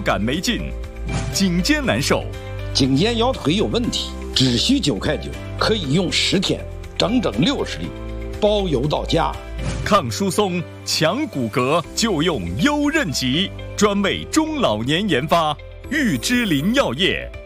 感没劲，颈肩难受， 颈肩腰腿有问题，只需9块9，可以用10天，整整60粒，包邮到家。 抗疏松、强骨骼就用优韧脊，专为中老年研发，玉芝林药业。